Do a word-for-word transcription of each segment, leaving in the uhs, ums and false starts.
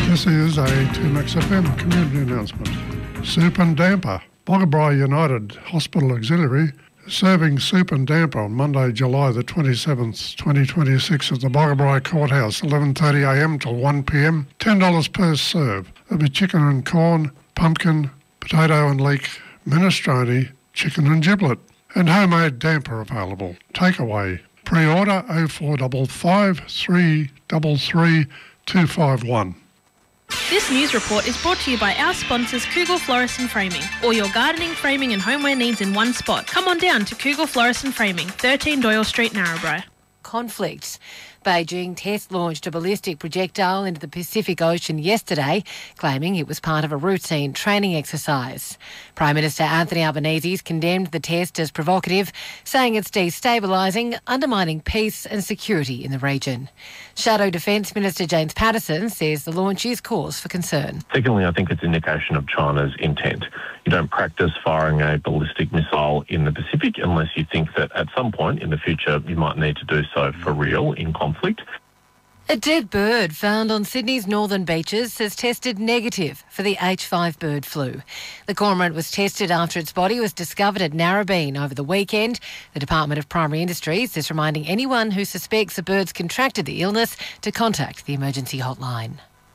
This is a two Max F M community announcement. Soup and Damper. Boggabri United Hospital Auxiliary is serving soup and damper on Monday, July the twenty-seventh, twenty twenty-six at the Boggabri Courthouse, eleven thirty a m till one p m, ten dollars per serve. There'll be chicken and corn, pumpkin, potato and leek, minestrone, chicken and giblet, and homemade damper available. Takeaway. Pre-order oh four five five, three three three, two five one. This news report is brought to you by our sponsors Kugel Florist and Framing. All your gardening, framing and homeware needs in one spot. Come on down to Kugel Florist and Framing, thirteen Doyle Street, Narrabri. Conflicts. Beijing test-launched a ballistic projectile into the Pacific Ocean yesterday, claiming it was part of a routine training exercise. Prime Minister Anthony Albanese condemned the test as provocative, saying it's destabilising, undermining peace and security in the region. Shadow Defence Minister James Patterson says the launch is cause for concern. Secondly, I think it's an indication of China's intent. You don't practice firing a ballistic missile in the Pacific unless you think that at some point in the future you might need to do so for real in conflict. A dead bird found on Sydney's northern beaches has tested negative for the H five bird flu. The cormorant was tested after its body was discovered at Narrabeen over the weekend. The Department of Primary Industries is reminding anyone who suspects the birds contracted the illness to contact the emergency hotline.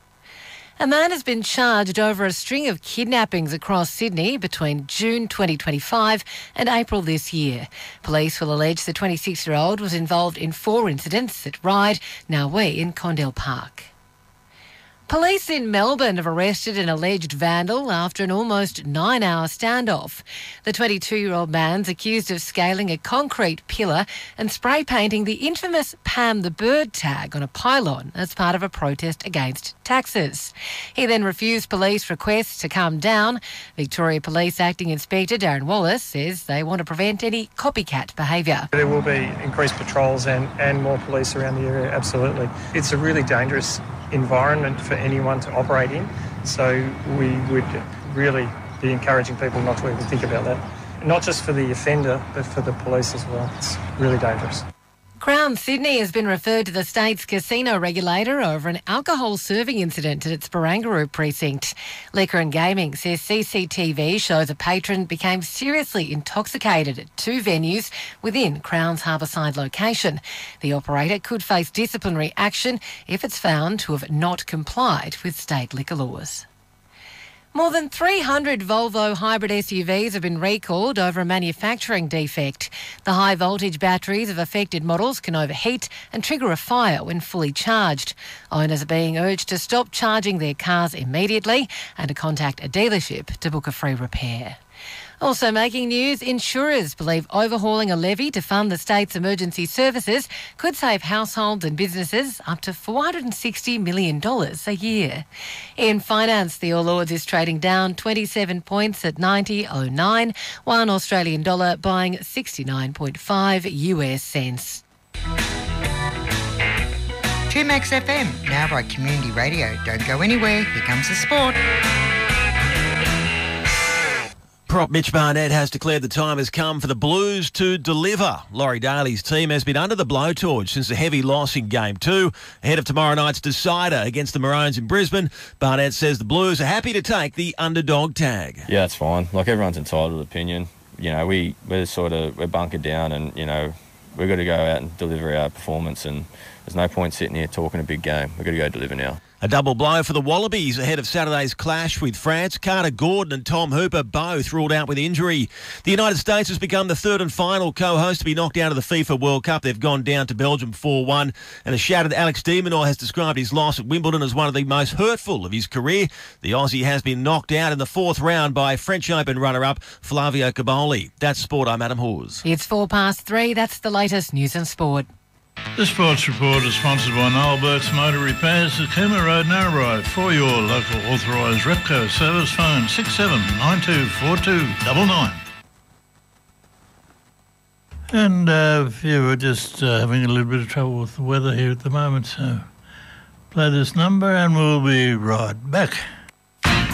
A man has been charged over a string of kidnappings across Sydney between June twenty twenty-five and April this year. Police will allege the twenty-six-year-old was involved in four incidents at Ryde, Narwee and Condell Park. Police in Melbourne have arrested an alleged vandal after an almost nine-hour standoff. The twenty-two-year-old man's accused of scaling a concrete pillar and spray painting the infamous Pam the Bird tag on a pylon as part of a protest against taxes. He then refused police requests to calm down. Victoria Police Acting Inspector Darren Wallace says they want to prevent any copycat behaviour. There will be increased patrols and, and more police around the area, absolutely. It's a really dangerous environment for anyone to operate in, so we would really be encouraging people not to even think about that. Not just for the offender, but for the police as well. It's really dangerous. Crown Sydney has been referred to the state's casino regulator over an alcohol serving incident at its Barangaroo precinct. Liquor and Gaming says C C T V shows a patron became seriously intoxicated at two venues within Crown's Harbourside location. The operator could face disciplinary action if it's found to have not complied with state liquor laws. More than three hundred Volvo hybrid S U Vs have been recalled over a manufacturing defect. The high-voltage batteries of affected models can overheat and trigger a fire when fully charged. Owners are being urged to stop charging their cars immediately and to contact a dealership to book a free repair. Also making news, insurers believe overhauling a levy to fund the state's emergency services could save households and businesses up to four hundred sixty million dollars a year. In finance, the All Ords is trading down twenty-seven points at ninety oh nine, one Australian dollar buying sixty-nine point five U S cents. two Max F M, now by Community Radio. Don't go anywhere, here comes the sport. Prop Mitch Barnett has declared the time has come for the Blues to deliver. Laurie Daly's team has been under the blowtorch since a heavy loss in Game two. Ahead of tomorrow night's decider against the Maroons in Brisbane, Barnett says the Blues are happy to take the underdog tag. Yeah, it's fine. Like, everyone's entitled to opinion. You know, we, we're sort of, we're bunkered down and, you know, we've got to go out and deliver our performance, and there's no point sitting here talking a big game. We've got to go deliver now. A double blow for the Wallabies ahead of Saturday's clash with France. Carter Gordon and Tom Hooper both ruled out with injury. The United States has become the third and final co-host to be knocked out of the FIFA World Cup. They've gone down to Belgium four one. And a shattered Alex de Minaur has described his loss at Wimbledon as one of the most hurtful of his career. The Aussie has been knocked out in the fourth round by French Open runner-up Flavio Caboli. That's sport. I'm Adam Hawes. It's four past three. That's the latest news and sport. The Sports Report is sponsored by Noel Burke's Motor Repairs at Cooma Road, Narrabri. For your local authorised Repco service, phone six seven nine two four two nine nine. And uh, if you were just uh, having a little bit of trouble with the weather here at the moment, so play this number and we'll be right back.